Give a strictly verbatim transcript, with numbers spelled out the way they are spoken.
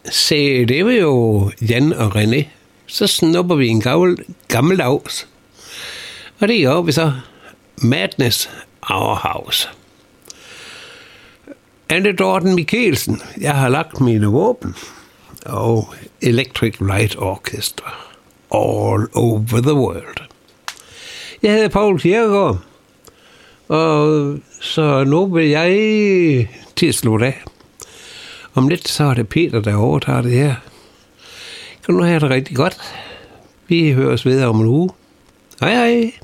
Se, det var jo Jan og René. Så snupper vi en gammel, gammeldags. Og det gør vi så. Madness Our House. Anne Dorten Mikkelsen. Jeg har lagt mine våben. Og Electric Light Orchestra. All over the world. Jeg hedder Paul Kjærgaard. Og så nu vil jeg til at slutte af. Om lidt så er det Peter, der overtager det her. Kan du have det rigtig godt. Vi høres videre om en uge. Hej hej.